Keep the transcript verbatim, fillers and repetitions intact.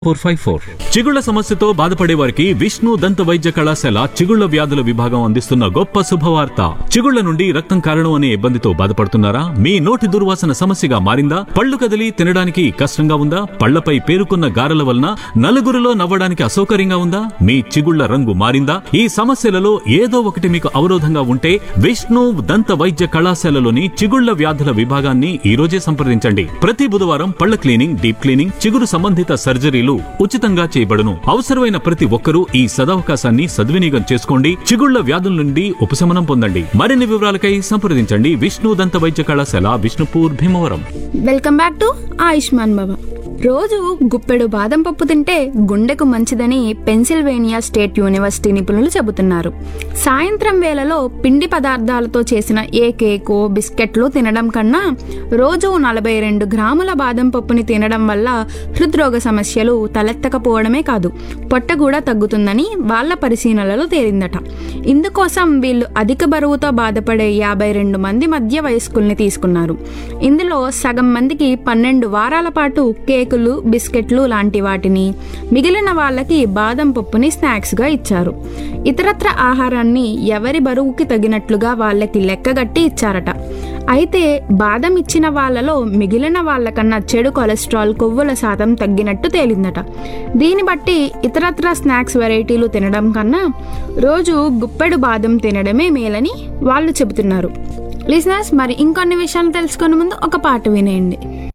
Four five four. చిగుళ్ల సమస్యతో బాధపడే వారికి విష్ణు దంత వైద్య కళాశాల చిగుళ్ల వ్యాధుల విభాగం అందిస్తున్న గొప్ప శుభవార్త. చిగుళ్ల నుండి రక్తం కారణం అనే ఇబ్బందితో బాధపడుతున్నారా? మీ నోటి దుర్వాసన సమస్యగా మారిందా? పళ్ళు కదిలి తినడానికి కష్టంగా ఉందా? పళ్లపై పేరుకున్న గారెల వలన నలుగురిలో నవ్వడానికి అసౌకర్యంగా ఉందా? మీ చిగుళ్ల రంగు మారిందా? ఈ సమస్యలలో ఏదో ఒకటి మీకు అవరోధంగా ఉంటే విష్ణు దంత వైద్య కళాశాలలోని చిగుళ్ల వ్యాధుల విభాగాన్ని ఈ రోజే సంప్రదించండి. ప్రతి బుధవారం పళ్ల క్లీనింగ్, డీప్ క్లీనింగ్, చిగురు సంబంధిత సర్జరీలు ఉచితంగా చేయబడును. అవసరమైన ప్రతి ఒక్కరూ ఈ సదవకాశాన్ని సద్వినియోగం చేసుకోండి. చిగుళ్ల వ్యాధుల నుండి ఉపశమనం పొందండి. మరిన్ని వివరాలకై సంప్రదించండి విష్ణు దంత వైద్య కళాశాల, Vishnupur, Bhimavaram. Welcome back to Ayushman భవ. రోజు గుప్పెడు బాదం పప్పు తింటే గుండెకు మంచిదని పెన్సిల్వేనియా స్టేట్ యూనివర్సిటీ నిపుణులు చెబుతున్నారు. సాయంత్రం వేళలో పిండి పదార్థాలతో చేసిన ఏ కేకో బిస్కెట్లు తినడం కన్నా రోజు నలభై రెండు గ్రాముల బాదం పప్పుని తినడం వల్ల హృద్రోగ సమస్యలు తలెత్తకపోవడమే కాదు, పొట్ట కూడా తగ్గుతుందని వాళ్ళ పరిశీలనలో తేలిందట. ఇందుకోసం వీళ్ళు అధిక బరువుతో బాధపడే యాభై రెండు మంది మధ్య వయస్కుల్ని తీసుకున్నారు. ఇందులో సగం మందికి పన్నెండు వారాల పాటు కేక్ బిస్కెట్లు లాంటి వాటిని, మిగిలిన వాళ్ళకి బాదం పప్పుని స్నాక్స్ గా ఇచ్చారు. ఇతరత్ర ఆహారాన్ని ఎవరి బరువుకి తగినట్లుగా వాళ్ళకి లెక్కగట్టి ఇచ్చారట. అయితే బాదం ఇచ్చిన వాళ్ళలో మిగిలిన వాళ్ళకన్నా చెడు కొలెస్ట్రాల్, కొవ్వుల శాతం తగ్గినట్టు తేలిందట. దీన్ని బట్టి ఇతరత్ర స్నాక్స్ వెరైటీలు తినడం కన్నా రోజు గుప్పెడు బాదం తినడమే మేలని వాళ్ళు చెబుతున్నారు. లిజనర్స్, మరి ఇంకొన్ని విషయాలు తెలుసుకునే ముందు ఒక పాట వినేయండి.